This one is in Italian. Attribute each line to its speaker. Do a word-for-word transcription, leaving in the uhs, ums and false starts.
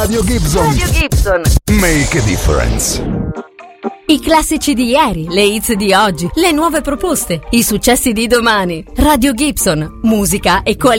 Speaker 1: Radio Gibson.
Speaker 2: Radio Gibson.
Speaker 1: Make a difference.
Speaker 3: I classici di ieri, le hits di oggi, le nuove proposte, i successi di domani. Radio Gibson, musica e qualità.